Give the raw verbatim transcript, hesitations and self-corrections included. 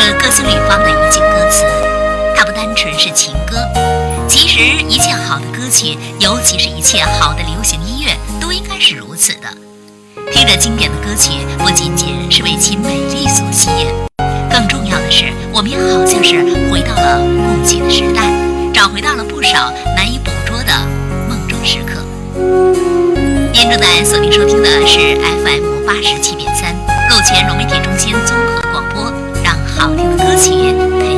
这歌词吕方的一句歌词，它不单纯是情歌，其实一切好的歌曲，尤其是一切好的流行音乐，都应该是如此的。听着经典的歌曲，不仅仅是为其美丽所吸引，更重要的是，我们也好像是回到了过去的时代，找回到了不少难以捕捉的梦中时刻。您正在锁定收听的是 F M 八十七点三陆前融媒体中心综合广播，让好听的歌曲陪